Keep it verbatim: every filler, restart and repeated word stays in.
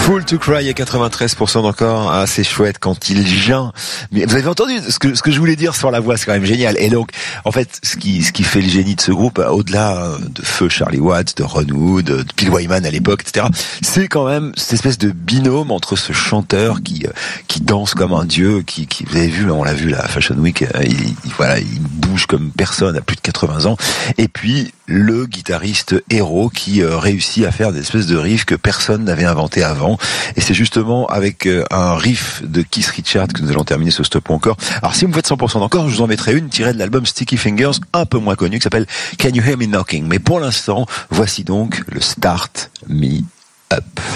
Fool to Cry à quatre-vingt-treize pour cent d'encore, ah, c'est chouette quand il vient. Mais vous avez entendu ce que ce que je voulais dire sur la voix, c'est quand même génial. Et donc, en fait, ce qui ce qui fait le génie de ce groupe, au-delà de feu Charlie Watts, de Ron Wood, de Bill Wyman à l'époque, et cetera, c'est quand même cette espèce de binôme entre ce chanteur qui qui danse comme un dieu, qui qui vous avez vu, on l'a vu la Fashion Week, il, il voilà, il bouge comme personne à plus de quatre-vingts ans, et puis le guitariste héros qui euh, réussit à faire des espèces de riffs que personne n'avait inventé avant. Et c'est justement avec euh, un riff de Keith Richards que nous allons terminer ce stop ou encore. Alors si vous me faites cent pour cent d'encore, je vous en mettrai une tirée de l'album Sticky Fingers, un peu moins connu, qui s'appelle Can You Hear Me Knocking. Mais pour l'instant, voici donc le Start Me Up.